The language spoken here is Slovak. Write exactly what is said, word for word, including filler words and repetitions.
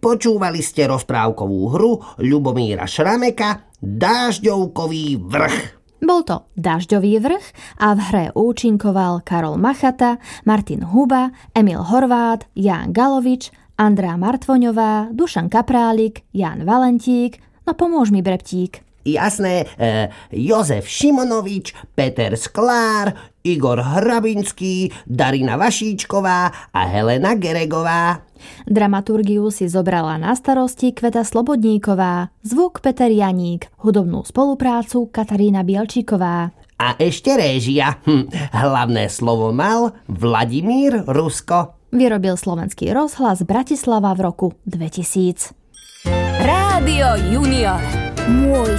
Počúvali ste rozprávkovú hru Ľubomíra Šrameka Dážďovkový vrch. Bol to Dážďový vrch a v hre účinkoval Karol Machata, Martin Huba, Emil Horvát, Ján Galovič, Andrá Martvoňová, Dušan Kaprálik, Ján Valentík, no pomôž mi, Breptík. Jasné, e, Jozef Šimonovič, Peter Sklár, Igor Hrabinský, Darina Vašíčková a Helena Geregová. Dramaturgiu si zobrala na starosti Kveta Slobodníková, zvuk Peter Janík, hudobnú spoluprácu Katarína Bielčíková. A ešte réžia. Hm, hlavné slovo mal Vladimír Rusko. Vyrobil Slovenský rozhlas Bratislava v roku dvetisíc. Rádio Junior. Môj